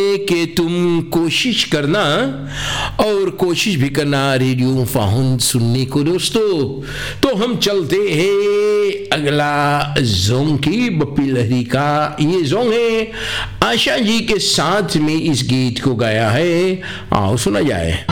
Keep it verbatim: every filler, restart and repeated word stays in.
कि तुम कोशिश करना और कोशिश भी करना रेडियो फाहुन सुनने को दोस्तों। तो हम चलते हैं अगला जोंग की। बप्पी लहरी का ये जोंग है, आशा जी के साथ में इस गीत को गाया है, आओ सुना जाए।